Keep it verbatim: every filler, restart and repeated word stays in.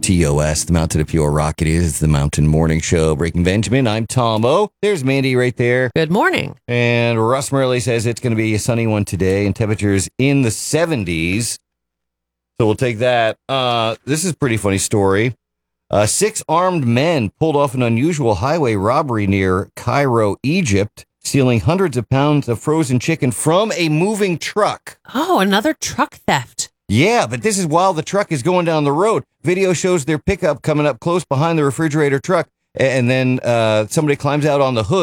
T O S, the Mountain of Pure Rock. It is the Mountain Morning Show. Breaking Benjamin, I'm Tom O. There's Mandy right there. Good morning. And Russ Murley says it's going to be a sunny one today and temperatures in the seventies. So we'll take that. Uh, this is a pretty funny story. Uh, six armed men pulled off an unusual highway robbery near Cairo, Egypt, stealing hundreds of pounds of frozen chicken from a moving truck. Oh, another truck theft. Yeah, but this is while the truck is going down the road. Video shows their pickup coming up close behind the refrigerator truck, and then uh, somebody climbs out on the hood.